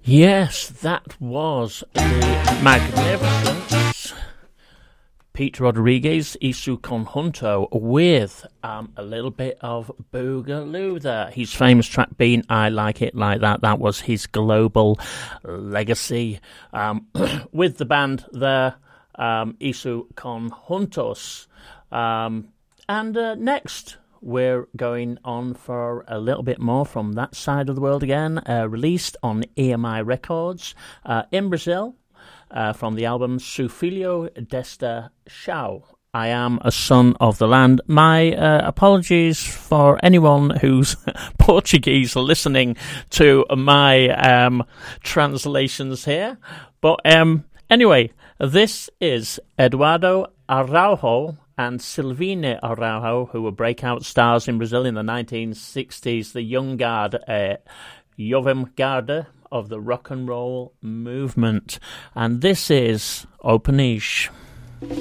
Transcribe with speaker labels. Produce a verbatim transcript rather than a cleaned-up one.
Speaker 1: Yes, that was the magnificent Pete Rodriguez, Isu Conjunto, with um, a little bit of Boogaloo there. His famous track being I Like It Like That. That was his global legacy. Um, with the band there, um, Isu Conjuntos. Um, and uh, next, we're going on for a little bit more from that side of the world again. Uh, released on E M I Records uh, in Brazil. Uh, from the album Su Filho desta Chão. I am a son of the land. My uh, apologies for anyone who's Portuguese listening to my um, translations here. But um, anyway, this is Eduardo Araujo and Silvina Araujo, who were breakout stars in Brazil in the nineteen sixties, the young guard, uh, Jovem Guarda of the rock and roll movement. And this is Open Niche.